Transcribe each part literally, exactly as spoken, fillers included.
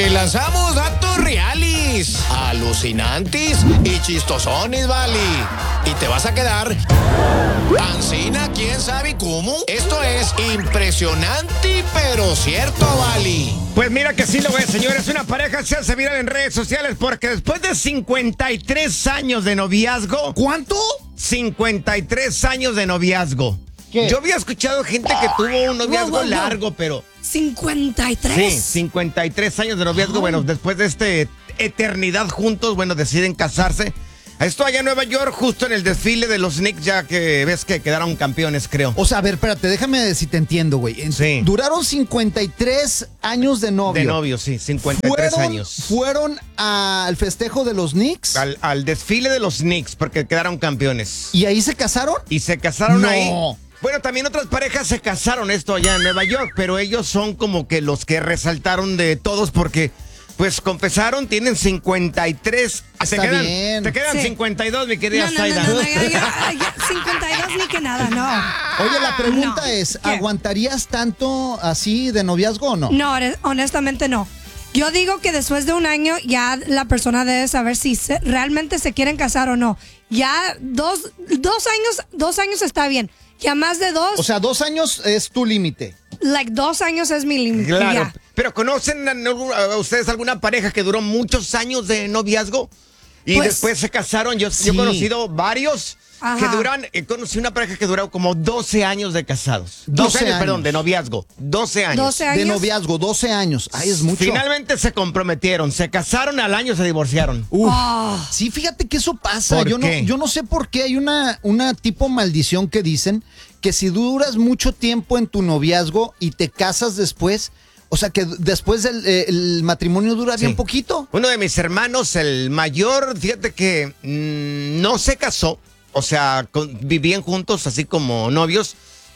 Y lanzamos datos reales, alucinantes y chistosones, vale. Y te vas a quedar ancina, quién sabe cómo. Esto es impresionante, pero cierto, vale. Pues mira que sí lo es, señores. Una pareja se hace viral en redes sociales porque después de cincuenta y tres años de noviazgo... ¿Cuánto? cincuenta y tres años de noviazgo. ¿Qué? Yo había escuchado gente que tuvo un noviazgo Wow, wow, wow. largo, pero... ¿cincuenta y tres? Sí, cincuenta y tres años de noviazgo. Ay. Bueno, después de este eternidad juntos, bueno, deciden casarse. Esto allá en Nueva York, justo en el desfile de los Knicks, ya que ves que quedaron campeones, creo. O sea, a ver, espérate, déjame ver si te entiendo, güey. En- Sí. Duraron cincuenta y tres años de novio. De novio, sí, cincuenta y tres Fueron- años. Fueron al festejo de los Knicks Al, al desfile de los Knicks, porque quedaron campeones. y ahí se casaron. Y se casaron No. ahí. Bueno, también otras parejas se casaron esto allá en Nueva York, pero ellos son como que los que resaltaron de todos porque, pues, confesaron, tienen cincuenta y tres. Está te quedan, bien. Te quedan Sí. cincuenta y dos, mi querida No, no, no, Zaida. no, no, ya, ya, ya, cincuenta y dos ni que nada, no. Oye, la pregunta No. es, ¿Qué? ¿aguantarías tanto así de noviazgo o no? No, hone- honestamente no. Yo digo que después de un año ya la persona debe saber si se- realmente se quieren casar o no. Ya dos, dos años, dos años está bien. Ya más de dos, O sea, dos años es tu límite. like dos años es mi límite. Claro, ya. pero ¿conocen a, a ustedes alguna pareja que duró muchos años de noviazgo y Pues, después se casaron? Yo, yo sí. he conocido varios Ajá. que duran, eh, conocí una pareja que duró como doce años de casados. doce, doce años, años. perdón, de noviazgo. doce años. doce años. De noviazgo, doce años. Ay, es mucho. Finalmente se comprometieron, se casaron, al año se divorciaron. Uf. Oh. Sí, fíjate que eso pasa. ¿Por Yo no, qué? yo no sé por qué hay una, una tipo maldición que dicen que si duras mucho tiempo en tu noviazgo y te casas después, o sea que después del eh, el matrimonio dura bien Sí. poquito. Uno de mis hermanos, el mayor, fíjate que mm, no se casó, o sea, con- vivían juntos así como novios,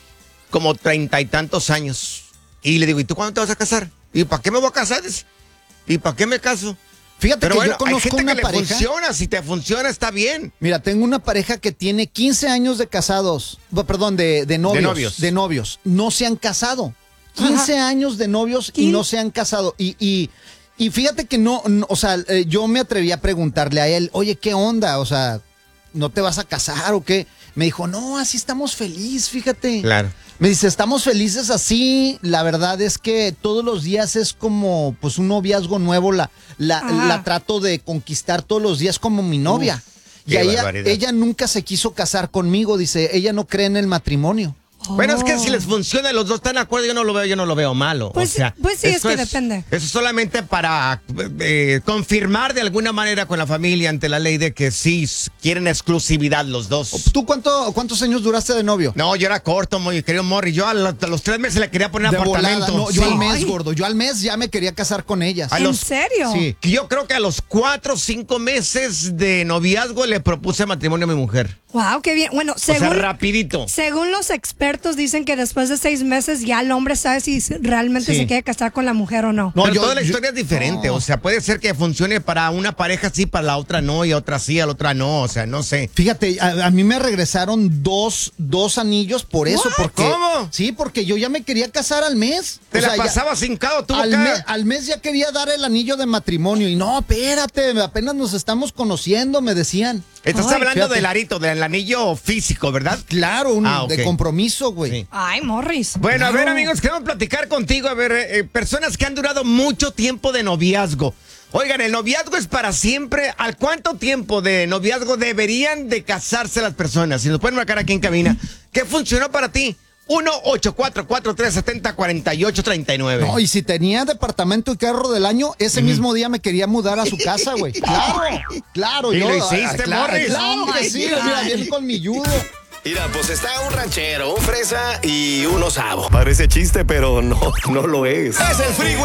como treinta y tantos años. Y le digo, ¿y tú cuándo te vas a casar? ¿Y para qué me voy a casar? Dice, ¿y para qué me caso? Fíjate Pero que bueno, yo conozco hay gente una que le pareja. funciona, si te funciona está bien. Mira, tengo una pareja que tiene quince años de casados, bu- perdón, de, de novios, De novios. de novios. No se han casado. quince años de novios y Quin- no se han casado. Y, y, y fíjate que no, no, o sea, eh, yo me atreví a preguntarle a él, oye, ¿qué onda? O sea, ¿no te vas a casar o qué? Me dijo, no, así estamos felices, fíjate. Claro. Me dice, estamos felices así. La verdad es que todos los días es como pues un noviazgo nuevo. La, la, Ajá. la trato de conquistar todos los días como mi novia. Uf, y qué a ella, barbaridad. ella nunca se quiso casar conmigo. Dice, ella no cree en el matrimonio. Bueno, es que Oh. si les funciona, los dos están de acuerdo, yo no lo veo, yo no lo veo malo. Pues o sea, sí, pues sí, es esto que depende. Eso es solamente para eh, confirmar de alguna manera con la familia ante la ley de que sí s- quieren exclusividad los dos. ¿Tú cuánto, cuántos años duraste de novio? No, yo era corto, muy querido Morri. Yo a, la- a los tres meses le quería poner de apartamento. volada. No, yo Sí. al mes, Ay. gordo. Yo al mes ya me quería casar con ellas. A ¿En los- serio? Sí. Que Yo creo que a los cuatro o cinco meses de noviazgo le propuse matrimonio a mi mujer. Wow, qué bien. Bueno, O sea, según, rapidito. según los expertos dicen que después de seis meses ya el hombre sabe si se- realmente Sí. se quiere casar con la mujer o no. No, Pero yo- toda la yo- historia es diferente. no. O sea, puede ser que funcione para una pareja sí, para la otra no, y a otra sí, a la otra no. O sea, no sé. Fíjate, a, a mí me regresaron dos, dos anillos por eso. What? Porque, ¿Cómo? Sí, porque yo ya me quería casar al mes. Te O la sea, ya- pasabas hincado, tú al, acá. me- al mes ya quería dar el anillo de matrimonio. Y no, espérate, apenas nos estamos conociendo, me decían. Estás Ay, hablando fíjate. del arito, del anillo físico, ¿verdad? Claro, un, Ah, ok. de compromiso, güey. Sí. Ay, Morris. Bueno, a ver, Claro. amigos, queremos platicar contigo. A ver, eh, eh, personas que han durado mucho tiempo de noviazgo. Oigan, ¿el noviazgo es para siempre? ¿Al cuánto tiempo de noviazgo deberían de casarse las personas? Si nos pueden marcar aquí en cabina, ¿qué funcionó para ti? uno ocho cuatro cuatro tres siete cero cuatro ocho tres nueve. No, y si tenía departamento y carro del año, ese mismo día me quería mudar a su casa, güey. Claro, claro. ¿Y yo, lo hiciste, ah, claro, Morris? Claro Oh que my sí, God. mira, bien con mi judo. Mira, pues está un ranchero, un fresa y un osavo. Parece chiste, pero no, no lo es. Es el freeway.